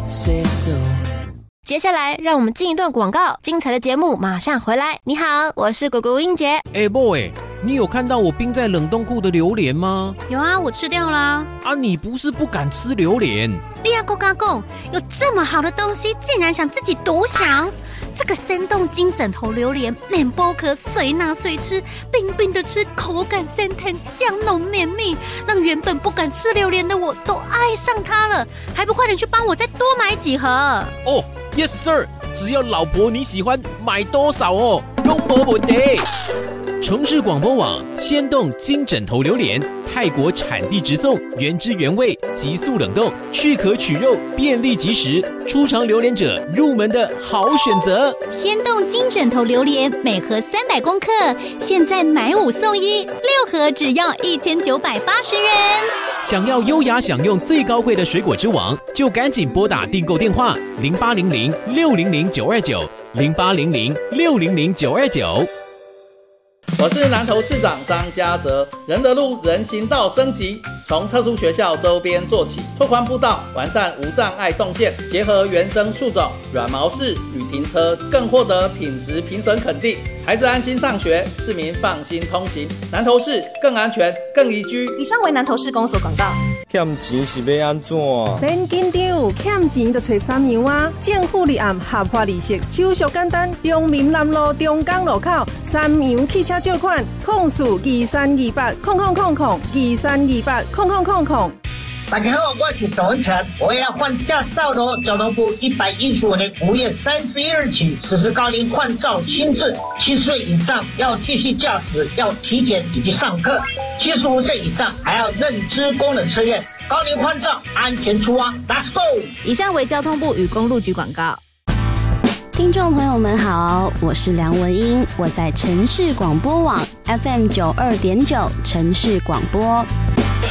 say so。 接下来让我们进一段广告，精彩的节目马上回来。你好，我是果果英杰。 boy， 你有看到我冰在冷冻库的榴莲吗？ 有啊，我吃掉啦。 你不是不敢吃榴莲？ 你呀，公有这么好的东西，竟然想自己独享？这个生冻金枕头榴莲，免剥壳，随拿随吃，冰冰的吃，口感鲜甜，香浓绵密，让原本不敢吃榴莲的我都爱上它了。还不快点去帮我再多买几盒 ？Yes sir， 只要老婆你喜欢，买多少都没问题。城市广播网鲜冻金枕头榴莲，泰国产地直送，原汁原味，急速冷冻，去壳取肉，便利即食，初尝榴莲者入门的好选择。 鲜冻金枕头榴莲每盒300公克，现在买5送1，6盒只要1980元。 想要优雅享用最高贵的水果之王，就赶紧拨打订购电话0800-600-929，0800-600-929。 我是南投市长张家泽。仁德路人行道升级，从特殊学校周边做起，拓宽步道，完善无障碍动线，结合原生树种、软毛式与停车，更获得品质评审肯定。孩子安心上学，市民放心通行，南投市更安全、更宜居。 以上为南投市公所广告。 欠钱是要安怎？ 免紧张，欠钱就找3样啊！政府立案合法利息，手续简单。中民南路中港路口3洋汽车借款，0328000023280000。 大家好，我是董文成，我也要换驾照喽！交通部115年5月31日起实施高龄换照新制，7岁以上要继续驾驶，要体检以及上课；75岁以上还要认知功能测验。高龄换照，安全出发 ，Let's go！ 以上为交通部与公路局广告。 听众朋友们好，我是梁文音，我在城市广播网 FM92.9 城市广播。